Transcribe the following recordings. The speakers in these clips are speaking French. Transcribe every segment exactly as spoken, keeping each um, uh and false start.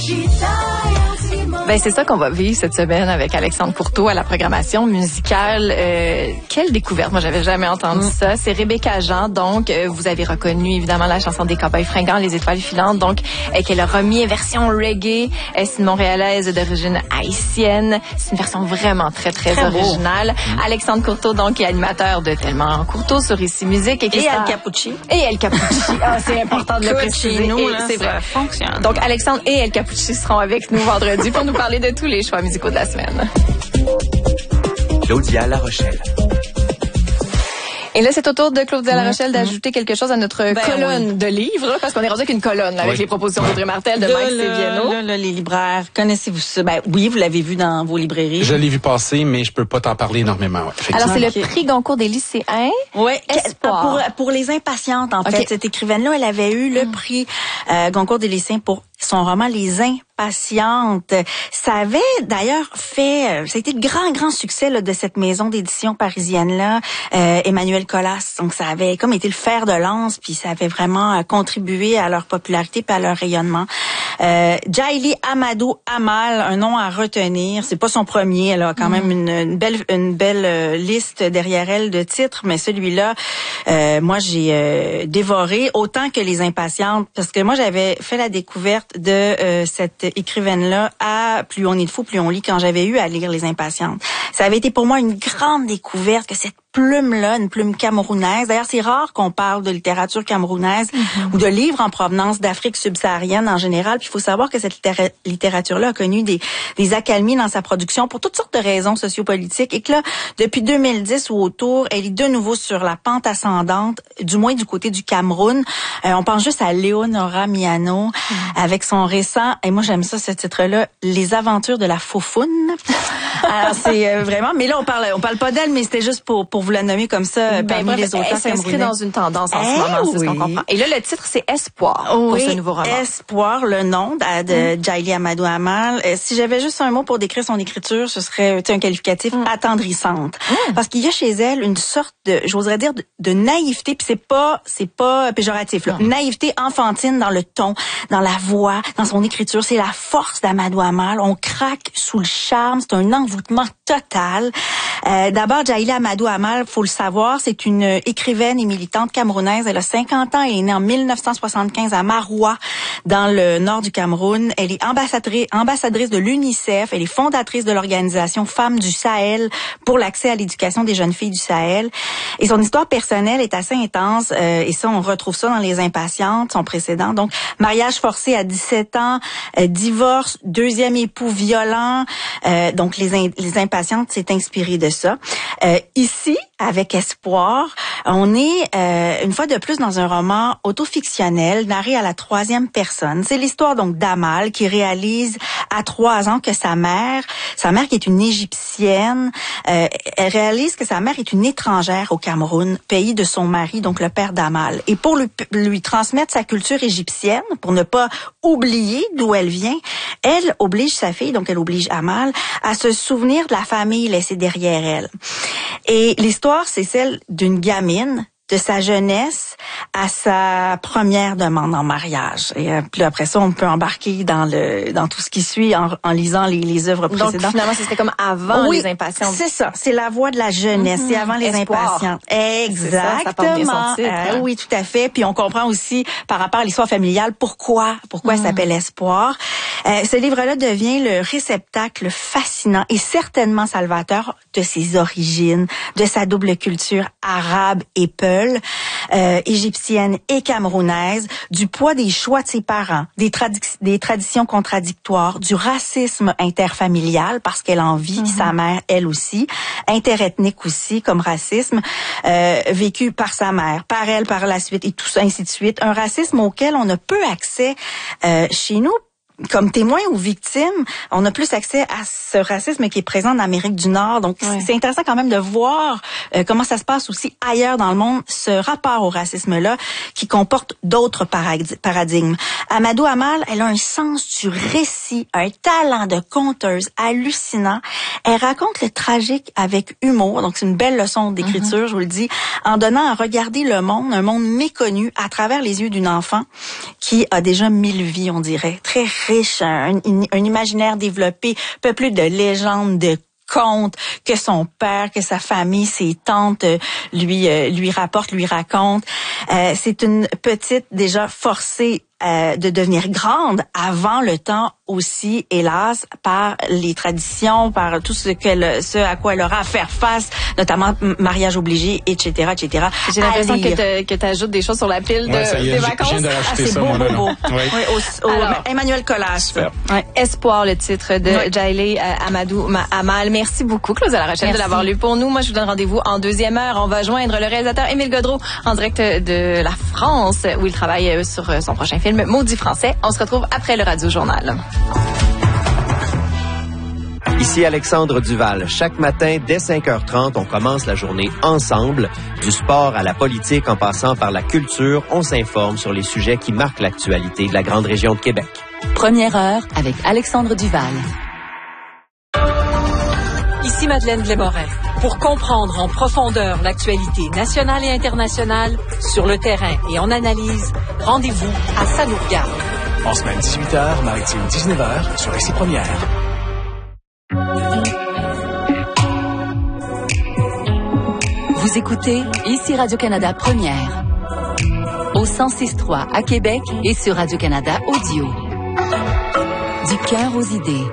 Ben c'est ça qu'on va vivre cette semaine avec Alexandre Courteau à la programmation musicale. Euh, quelle découverte! Moi, j'avais jamais entendu mm. ça. C'est Rebecca Jean, donc euh, vous avez reconnu évidemment la chanson des Cowboys fringants, Les Étoiles filantes, donc euh, qu'elle a remis version reggae. Euh, c'est une Montréalaise d'origine haïtienne. C'est une version vraiment très très, très originale. Mm. Alexandre Courteau, donc est animateur de Tellement Courteau sur Ici Musique et, et El Capucci. Et El Capucci. Ah, c'est important de le préciser. Nous, là, c'est vrai. Ça fonctionne. Donc Alexandre et El Capucci seront avec nous vendredi pour nous parler de tous les choix musicaux de la semaine. Claudia La Rochelle. Et là, c'est au tour de Claudia La Rochelle d'ajouter quelque chose à notre ben colonne oui. de livres, parce qu'on est rendu avec une colonne là, avec oui. les propositions d'Audrey Martel, de, de Mike Séviano. Là, là, les libraires, connaissez-vous ça? Ben oui, vous l'avez vu dans vos librairies. Je l'ai vu passer, mais je peux pas t'en parler énormément. Ouais, alors, c'est okay. le prix Goncourt des lycéens. Oui, Espoir. Pour, pour les impatientes, en okay. fait. Cette écrivaine-là, elle avait eu le prix euh, Goncourt des lycéens pour son roman Les Impatientes. Ça avait d'ailleurs fait, ça a été le grand, grand succès là, de cette maison d'édition parisienne-là, euh, Emmanuel Colas. Donc, ça avait comme été le fer de lance, puis ça avait vraiment euh, contribué à leur popularité puis à leur rayonnement. Euh, Jaili Amadou Amal, un nom à retenir. C'est pas son premier. Elle a quand mm. même une, une belle, une belle euh, liste derrière elle de titres, mais celui-là, euh, moi, j'ai euh, dévoré autant que Les Impatientes, parce que moi, j'avais fait la découverte de euh, cette écrivaine-là à Plus on est de fou, plus on lit, quand j'avais eu à lire Les Impatientes. Ça avait été pour moi une grande découverte que cette plume-là, une plume camerounaise. D'ailleurs, c'est rare qu'on parle de littérature camerounaise mm-hmm. ou de livres en provenance d'Afrique subsaharienne en général. Puis il faut savoir que cette littéra- littérature-là a connu des, des accalmies dans sa production pour toutes sortes de raisons sociopolitiques et que là, depuis deux mille dix ou autour, elle est de nouveau sur la pente ascendante, du moins du côté du Cameroun. Euh, on pense juste à Léonora Miano mm. avec son récent, et moi j'aime ça ce titre-là, Les Aventures de la Faufoune. Alors c'est euh, vraiment, mais là on parle, on parle pas d'elle, mais c'était juste pour pour vous la nommer comme ça, ben, parmi bref, les auteurs elle s'inscrit dans une tendance en eh ce moment, oui. c'est ce qu'on comprend. Et là, le titre, c'est Espoir oui, pour ce nouveau roman. Espoir, le nom de, de mm. Jaili Amadou Amal. Euh, si j'avais juste un mot pour décrire son écriture, ce serait un qualificatif mm. attendrissante. Mm. Parce qu'il y a chez elle une sorte de, j'oserais dire, de, de naïveté, puis c'est pas, c'est pas péjoratif, là. Mm. Naïveté enfantine dans le ton, dans la voix, dans son écriture. C'est la force d'Amadou Amal. On craque sous le charme. C'est un envoûtement total. Euh, d'abord, Jaili Amadou Amal, faut le savoir, c'est une écrivaine et militante camerounaise. Elle a cinquante ans. Elle est née en mille neuf cent soixante-quinze à Maroua, dans le nord du Cameroun. Elle est ambassadrice, ambassadrice de l'UNICEF. Elle est fondatrice de l'organisation Femmes du Sahel pour l'accès à l'éducation des jeunes filles du Sahel. Et son histoire personnelle est assez intense. Euh, et ça, on retrouve ça dans Les Impatientes, son précédent. Donc, mariage forcé à dix-sept ans, euh, divorce, deuxième époux violent. Euh, donc, les, in- les Impatientes s'est inspiré de ça. Euh, ici, avec Espoir, on est euh, une fois de plus dans un roman autofictionnel narré à la troisième personne. C'est l'histoire donc d'Amal qui réalise à trois ans que sa mère, sa mère qui est une Égyptienne, euh, elle réalise que sa mère est une étrangère au Cameroun, pays de son mari, donc le père d'Amal. Et pour lui, lui transmettre sa culture égyptienne, pour ne pas oublier d'où elle vient, elle oblige sa fille, donc elle oblige Amal, à se souvenir de la famille laissée derrière elle. Et l'histoire, c'est celle d'une gamine, de sa jeunesse à sa première demande en mariage. Et euh, puis après ça, on peut embarquer dans le dans tout ce qui suit en, en lisant les, les œuvres précédentes. Donc finalement, c'était comme avant oui, Les Impatientes. C'est ça, c'est la voix de la jeunesse, mm-hmm. c'est avant Les Espoir. Impatientes. Exactement. Ça, ça son titre, euh, oui, tout à fait. Puis on comprend aussi par rapport à l'histoire familiale pourquoi pourquoi mm. elle s'appelle Espoir. Euh, ce livre-là devient le réceptacle fascinant et certainement salvateur de ses origines, de sa double culture arabe et peul, euh, égyptienne et camerounaise, du poids des choix de ses parents, des, tradi- des traditions contradictoires, du racisme interfamilial parce qu'elle en vit, mm-hmm. sa mère, elle aussi, interethnique aussi comme racisme, euh, vécu par sa mère, par elle par la suite et tout ça, ainsi de suite. Un racisme auquel on a peu accès euh, chez nous. Comme témoin ou victime, on a plus accès à ce racisme qui est présent en Amérique du Nord. Donc, ouais. c'est intéressant quand même de voir euh, comment ça se passe aussi ailleurs dans le monde, ce rapport au racisme-là qui comporte d'autres parad- paradigmes. Amadou Amal, elle a un sens du récit, un talent de conteuse hallucinant. Elle raconte le tragique avec humour. Donc, c'est une belle leçon d'écriture, mm-hmm. je vous le dis, en donnant à regarder le monde, un monde méconnu, à travers les yeux d'une enfant qui a déjà mille vies, on dirait, très riche, un, un, un imaginaire développé, peuplé de légendes, de contes que son père, que sa famille, ses tantes euh, lui euh, lui rapportent, lui racontent. Euh, c'est une petite déjà forcée euh, de devenir grande avant le temps aussi, hélas, par les traditions, par tout ce qu'elle, ce à quoi elle aura à faire face, notamment mariage obligé, et cetera, et cetera. J'ai l'impression que tu ajoutes des choses sur la pile de, ouais, ça y est, des vacances. Je viens de rajouter ah, ça, beau, moi, beau, là, beau. Oui. Oui, au, au Alors, Emmanuel Collas. Ouais. Espoir, le titre de oui. Djaïlé euh, Amadou Amal. Merci beaucoup, Claude La Rochelle, de l'avoir lu pour nous. Moi, je vous donne rendez-vous en deuxième heure. On va joindre le réalisateur Émile Godreau en direct de la France, où il travaille sur son prochain film Maudit français. On se retrouve après le Radio Journal. Ici Alexandre Duval. Chaque matin, dès cinq heures trente, on commence la journée ensemble. Du sport à la politique, en passant par la culture, on s'informe sur les sujets qui marquent l'actualité de la grande région de Québec. Première heure avec Alexandre Duval. Ici Madeleine Blais-Morin. Pour comprendre en profondeur l'actualité nationale et internationale, sur le terrain et en analyse, rendez-vous à Ça nous regarde. En semaine dix-huit heures, maritime dix-neuf heures, sur Ici Première. Vous écoutez Ici Radio-Canada Première. Au cent six trois à Québec et sur Radio-Canada Audio. Du cœur aux idées.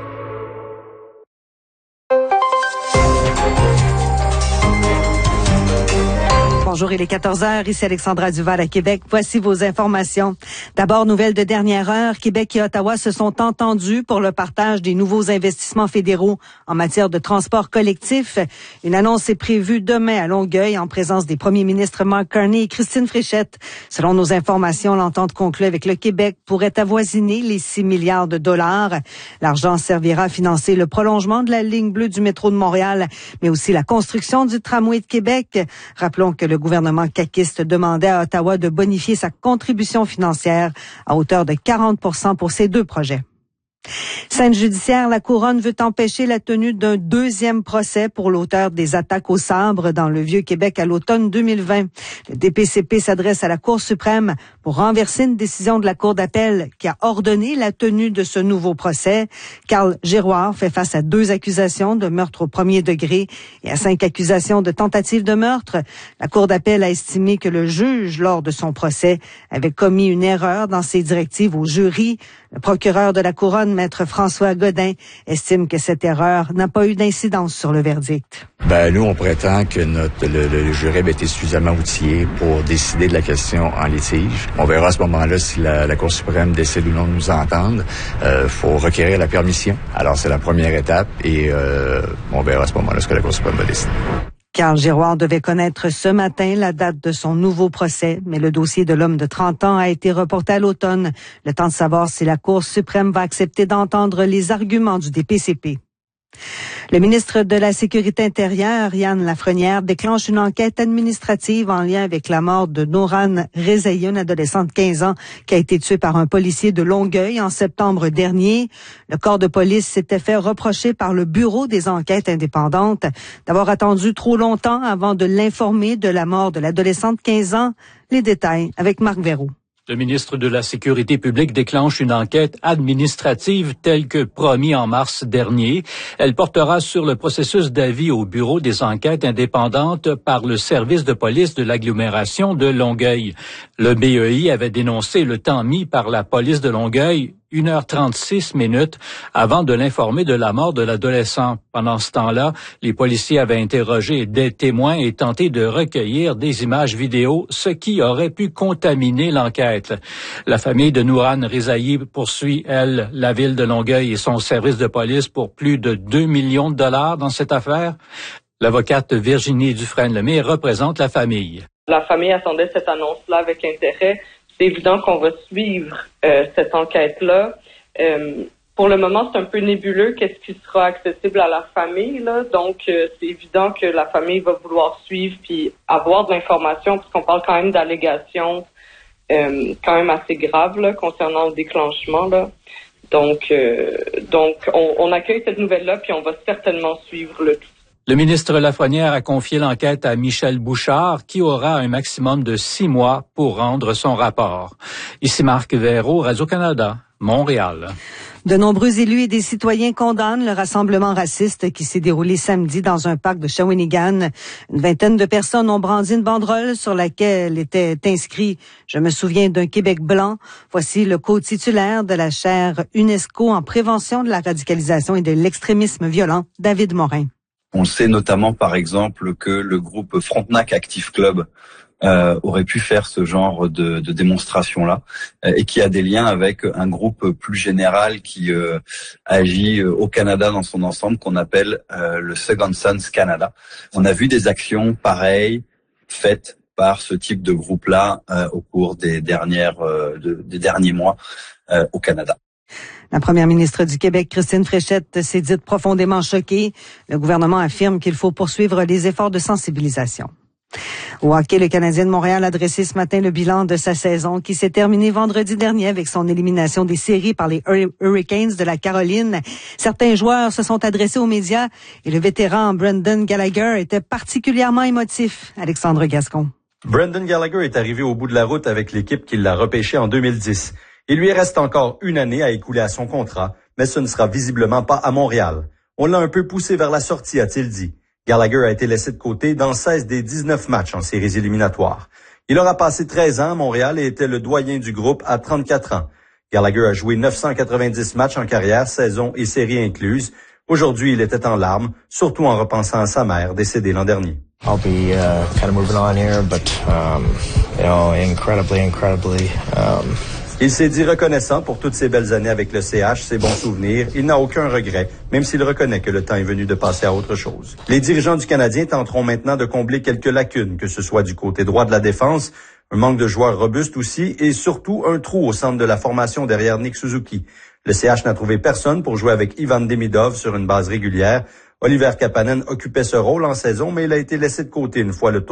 Bonjour, il est quatorze heures, ici Alexandra Duval à Québec. Voici vos informations. D'abord, nouvelle de dernière heure, Québec et Ottawa se sont entendus pour le partage des nouveaux investissements fédéraux en matière de transport collectif. Une annonce est prévue demain à Longueuil en présence des premiers ministres Mark Carney et Christine Fréchette. Selon nos informations, l'entente conclue avec le Québec pourrait avoisiner les six milliards de dollars. L'argent servira à financer le prolongement de la ligne bleue du métro de Montréal, mais aussi la construction du tramway de Québec. Rappelons que le gouvernement caquiste demandait à Ottawa de bonifier sa contribution financière à hauteur de quarante pour cent pour ces deux projets. Scène judiciaire, la Couronne veut empêcher la tenue d'un deuxième procès pour l'auteur des attaques au sabre dans le Vieux-Québec à l'automne deux mille vingt. Le D P C P s'adresse à la Cour suprême pour renverser une décision de la Cour d'appel qui a ordonné la tenue de ce nouveau procès. Carl Giroir fait face à deux accusations de meurtre au premier degré et à cinq accusations de tentative de meurtre. La Cour d'appel a estimé que le juge, lors de son procès, avait commis une erreur dans ses directives au jury. Le procureur de la Couronne, Maître François Godin, estime que cette erreur n'a pas eu d'incidence sur le verdict. Ben, nous, on prétend que notre, le, le jury a été suffisamment outillé pour décider de la question en litige. On verra à ce moment-là si la, la Cour suprême décide ou non de nous entendre. Il euh, faut requérir la permission. Alors, c'est la première étape et euh, on verra à ce moment-là ce que la Cour suprême va décider. Carl Giroir devait connaître ce matin la date de son nouveau procès, mais le dossier de l'homme de trente ans a été reporté à l'automne. Le temps de savoir si la Cour suprême va accepter d'entendre les arguments du D P C P. Le ministre de la Sécurité intérieure, Yann Lafrenière, déclenche une enquête administrative en lien avec la mort de Nourane Rezaï, une adolescente de quinze ans qui a été tuée par un policier de Longueuil en septembre dernier. Le corps de police s'était fait reprocher par le Bureau des enquêtes indépendantes d'avoir attendu trop longtemps avant de l'informer de la mort de l'adolescente de quinze ans. Les détails avec Marc Verroux. Le ministre de la Sécurité publique déclenche une enquête administrative telle que promis en mars dernier. Elle portera sur le processus d'avis au Bureau des enquêtes indépendantes par le service de police de l'agglomération de Longueuil. Le B E I avait dénoncé le temps mis par la police de Longueuil, une heure trente-six minutes, avant de l'informer de la mort de l'adolescent. Pendant ce temps-là, les policiers avaient interrogé des témoins et tenté de recueillir des images vidéo, ce qui aurait pu contaminer l'enquête. La famille de Nourane Rezaï poursuit, elle, la ville de Longueuil et son service de police pour plus de deux millions de dollars dans cette affaire. L'avocate Virginie Dufresne-Lemay représente la famille. La famille attendait cette annonce-là avec intérêt. C'est évident qu'on va suivre euh, cette enquête-là. Euh, pour le moment, c'est un peu nébuleux qu'est-ce qui sera accessible à la famille, là. Donc, euh, c'est évident que la famille va vouloir suivre puis avoir de l'information, puisqu'on parle quand même d'allégations euh, quand même assez graves là, concernant le déclenchement, là. Donc, euh, donc on, on accueille cette nouvelle-là puis on va certainement suivre le tout. Le ministre Lafrenière a confié l'enquête à Michel Bouchard, qui aura un maximum de six mois pour rendre son rapport. Ici Marc Verreau, Radio-Canada, Montréal. De nombreux élus et des citoyens condamnent le rassemblement raciste qui s'est déroulé samedi dans un parc de Shawinigan. Une vingtaine de personnes ont brandi une banderole sur laquelle était inscrit « Je me souviens d'un Québec blanc ». Voici le co-titulaire de la chaire UNESCO en prévention de la radicalisation et de l'extrémisme violent, David Morin. On sait notamment, par exemple, que le groupe Frontenac Active Club Euh, aurait pu faire ce genre de, de démonstration-là euh, et qui a des liens avec un groupe plus général qui euh, agit euh, au Canada dans son ensemble qu'on appelle euh, le Second Sons Canada. On a vu des actions pareilles faites par ce type de groupe-là euh, au cours des dernières euh, de, des derniers mois euh, au Canada. La première ministre du Québec, Christine Fréchette, s'est dite profondément choquée. Le gouvernement affirme qu'il faut poursuivre les efforts de sensibilisation. Au hockey, le Canadien de Montréal a dressé ce matin le bilan de sa saison qui s'est terminée vendredi dernier avec son élimination des séries par les Hurricanes de la Caroline. Certains joueurs se sont adressés aux médias et le vétéran Brendan Gallagher était particulièrement émotif. Alexandre Gascon. Brendan Gallagher est arrivé au bout de la route avec l'équipe qui l'a repêché en deux mille dix. Il lui reste encore une année à écouler à son contrat, mais ce ne sera visiblement pas à Montréal. On l'a un peu poussé vers la sortie, a-t-il dit. Gallagher a été laissé de côté dans seize des dix-neuf matchs en séries éliminatoires. Il aura passé treize ans à Montréal et était le doyen du groupe à trente-quatre ans. Gallagher a joué neuf cent quatre-vingt-dix matchs en carrière, saison et séries incluses. Aujourd'hui, il était en larmes, surtout en repensant à sa mère, décédée l'an dernier. I'll be uh, kind of moving on here, but um, you know, incredibly, incredibly. Um... Il s'est dit reconnaissant pour toutes ces belles années avec le C H, ses bons souvenirs. Il n'a aucun regret, même s'il reconnaît que le temps est venu de passer à autre chose. Les dirigeants du Canadien tenteront maintenant de combler quelques lacunes, que ce soit du côté droit de la défense, un manque de joueurs robustes aussi, et surtout un trou au centre de la formation derrière Nick Suzuki. Le C H n'a trouvé personne pour jouer avec Ivan Demidov sur une base régulière. Oliver Kapanen occupait ce rôle en saison, mais il a été laissé de côté une fois le tour